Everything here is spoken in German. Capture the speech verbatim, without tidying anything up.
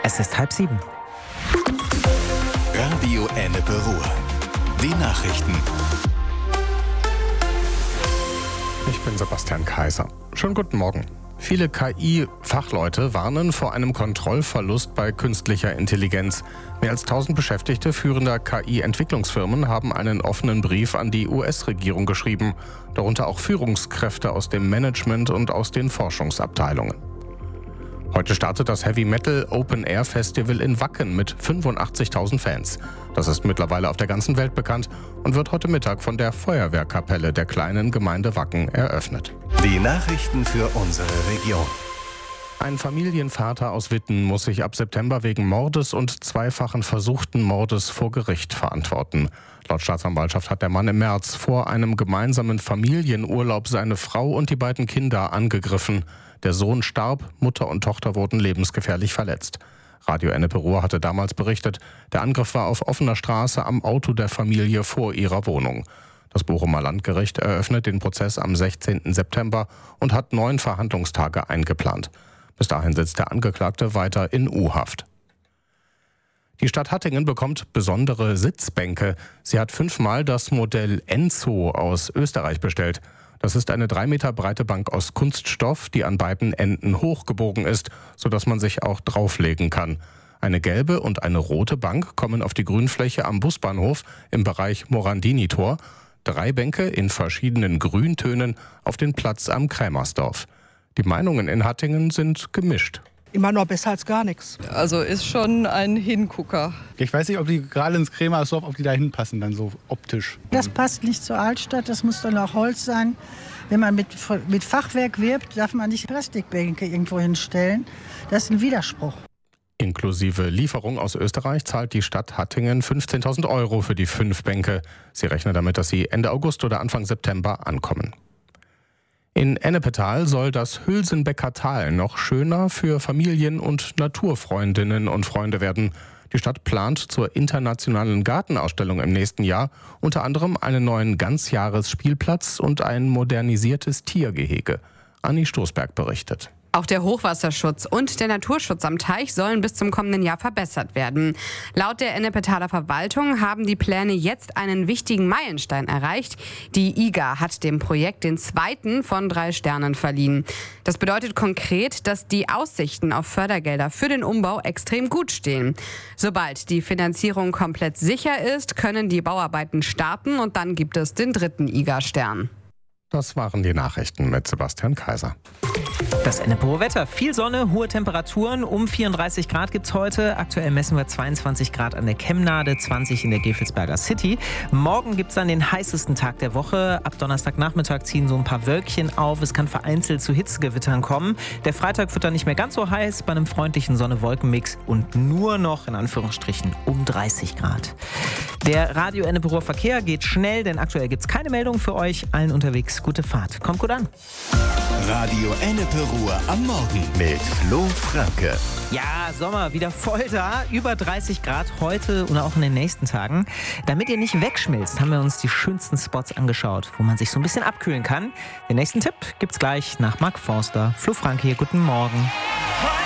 Es ist halb sieben. Radio Ennepe Ruhr. Die Nachrichten. Ich bin Sebastian Kaiser. Schönen guten Morgen. Viele K I-Fachleute warnen vor einem Kontrollverlust bei künstlicher Intelligenz. Mehr als tausend Beschäftigte führender K I-Entwicklungsfirmen haben einen offenen Brief an die U S-Regierung geschrieben. Darunter auch Führungskräfte aus dem Management und aus den Forschungsabteilungen. Heute startet das Heavy Metal Open Air Festival in Wacken mit fünfundachtzigtausend Fans. Das ist mittlerweile auf der ganzen Welt bekannt und wird heute Mittag von der Feuerwehrkapelle der kleinen Gemeinde Wacken eröffnet. Die Nachrichten für unsere Region. Ein Familienvater aus Witten muss sich ab September wegen Mordes und zweifachen versuchten Mordes vor Gericht verantworten. Laut Staatsanwaltschaft hat der Mann im März vor einem gemeinsamen Familienurlaub seine Frau und die beiden Kinder angegriffen. Der Sohn starb, Mutter und Tochter wurden lebensgefährlich verletzt. Radio Ennepe Ruhr hatte damals berichtet, der Angriff war auf offener Straße am Auto der Familie vor ihrer Wohnung. Das Bochumer Landgericht eröffnet den Prozess am sechzehnten September und hat neun Verhandlungstage eingeplant. Bis dahin sitzt der Angeklagte weiter in U-Haft. Die Stadt Hattingen bekommt besondere Sitzbänke. Sie hat fünfmal das Modell Enzo aus Österreich bestellt. Das ist eine drei Meter breite Bank aus Kunststoff, die an beiden Enden hochgebogen ist, sodass man sich auch drauflegen kann. Eine gelbe und eine rote Bank kommen auf die Grünfläche am Busbahnhof im Bereich Morandini-Tor. Drei Bänke in verschiedenen Grüntönen auf den Platz am Krämersdorf. Die Meinungen in Hattingen sind gemischt. Immer noch besser als gar nichts. Also ist schon ein Hingucker. Ich weiß nicht, ob die gerade ins Krämersdorf, ob die da hinpassen, dann so optisch. Das passt nicht zur Altstadt, das muss dann auch Holz sein. Wenn man mit, mit Fachwerk wirbt, darf man nicht Plastikbänke irgendwo hinstellen. Das ist ein Widerspruch. Inklusive Lieferung aus Österreich zahlt die Stadt Hattingen fünfzehntausend Euro für die fünf Bänke. Sie rechnen damit, dass sie Ende August oder Anfang September ankommen. In Ennepetal soll das Hülsenbecker Tal noch schöner für Familien- und Naturfreundinnen und Freunde werden. Die Stadt plant zur internationalen Gartenausstellung im nächsten Jahr unter anderem einen neuen Ganzjahresspielplatz und ein modernisiertes Tiergehege. Anni Stoßberg berichtet. Auch der Hochwasserschutz und der Naturschutz am Teich sollen bis zum kommenden Jahr verbessert werden. Laut der Ennepetaler Verwaltung haben die Pläne jetzt einen wichtigen Meilenstein erreicht. Die I G A hat dem Projekt den zweiten von drei Sternen verliehen. Das bedeutet konkret, dass die Aussichten auf Fördergelder für den Umbau extrem gut stehen. Sobald die Finanzierung komplett sicher ist, können die Bauarbeiten starten und dann gibt es den dritten I G A-Stern. Das waren die Nachrichten mit Sebastian Kaiser. Das Ennepe Ruhr Wetter. Viel Sonne, hohe Temperaturen. Um vierunddreißig Grad gibt es heute. Aktuell messen wir zweiundzwanzig Grad an der Kemnade, zwanzig in der Gevelsberger City. Morgen gibt es dann den heißesten Tag der Woche. Ab Donnerstagnachmittag ziehen so ein paar Wölkchen auf. Es kann vereinzelt zu Hitzegewittern kommen. Der Freitag wird dann nicht mehr ganz so heiß bei einem freundlichen Sonne-Wolken-Mix und nur noch in Anführungsstrichen um dreißig Grad. Der Radio Ennepe Ruhr Verkehr geht schnell, denn aktuell gibt es keine Meldung für euch. Allen unterwegs gute Fahrt. Kommt gut an. Radio Ennepe Ruhr am Morgen mit Flo Franke. Ja, Sommer wieder voll da. Über dreißig Grad heute und auch in den nächsten Tagen. Damit ihr nicht wegschmilzt, haben wir uns die schönsten Spots angeschaut, wo man sich so ein bisschen abkühlen kann. Den nächsten Tipp gibt's gleich nach Mark Forster. Flo Franke hier, guten Morgen.